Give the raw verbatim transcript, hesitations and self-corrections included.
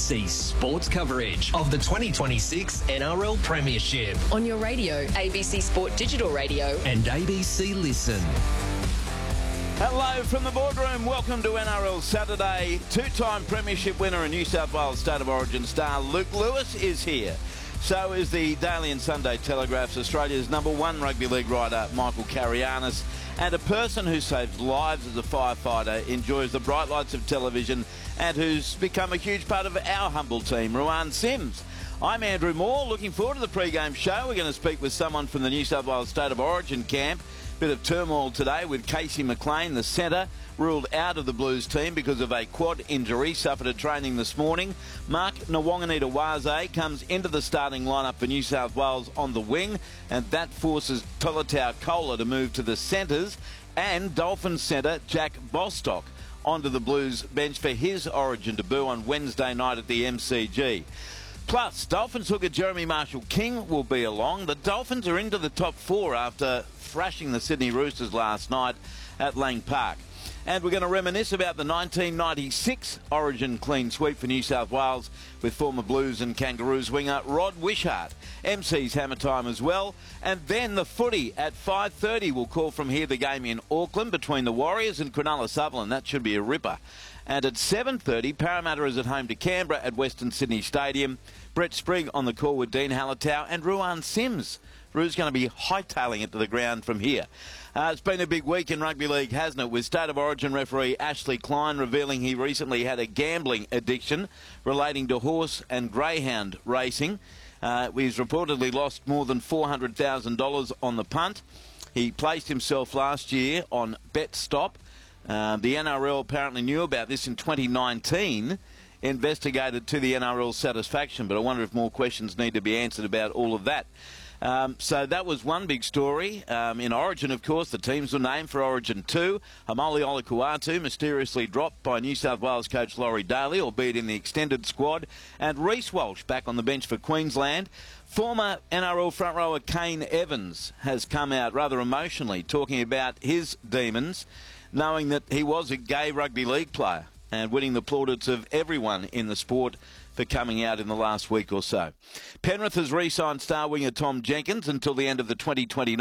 C sports coverage of the twenty twenty-six N R L Premiership on your radio, A B C Sport Digital Radio and A B C Listen. Hello from the boardroom. Welcome to N R L Saturday. Two-time Premiership winner and New South Wales State of Origin star Luke Lewis is here. So is the Daily and Sunday Telegraph's Australia's number one rugby league writer, Michael Carianis, and a person who saves lives as a firefighter, enjoys the bright lights of television, and who's become a huge part of our humble team, Ruan Sims. I'm Andrew Moore, looking forward to the pre-game show. We're going to speak with someone from the New South Wales State of Origin camp. Bit of turmoil today with Casey McLean, the centre, ruled out of the Blues team because of a quad injury suffered at training this morning. Mark Nwanganita-Waze comes into the starting lineup for New South Wales on the wing, and that forces Tolutau Koula to move to the centres, and Dolphins centre Jack Bostock onto the Blues bench for his Origin debut on Wednesday night at the M C G. Plus, Dolphins hooker Jeremy Marshall-King will be along. The Dolphins are into the top four after thrashing the Sydney Roosters last night at Lang Park. And we're going to reminisce about the nineteen ninety-six Origin clean sweep for New South Wales with former Blues and Kangaroos winger Rod Wishart. M C's Hammer Time as well. And then the footy at five thirty. We'll call from here the game in Auckland between the Warriors and Cronulla Sutherland. That should be a ripper. And at seven thirty, Parramatta is at home to Canberra at Western Sydney Stadium. Brett Sprigg on the call with Dean Hallertau and Ruan Sims. Ru's going to be hightailing it to the ground from here. Uh, it's been a big week in rugby league, hasn't it, with State of Origin referee Ashley Klein revealing he recently had a gambling addiction relating to horse and greyhound racing. Uh, he's reportedly lost more than four hundred thousand dollars on the punt. He placed himself last year on BetStop. Uh, the N R L apparently knew about this in twenty nineteen, investigated to the N R L's satisfaction, but I wonder if more questions need to be answered about all of that. Um, so that was one big story. Um, in Origin, of course, the teams were named for Origin two. Hamali Olakau'atu mysteriously dropped by New South Wales coach Laurie Daly, albeit in the extended squad. And Reece Walsh back on the bench for Queensland. Former N R L front rower Kane Evans has come out rather emotionally talking about his demons, knowing that he was a gay rugby league player and winning the plaudits of everyone in the sport for coming out in the last week or so. Penrith has re-signed star winger Tom Jenkins until the end of the twenty twenty-nine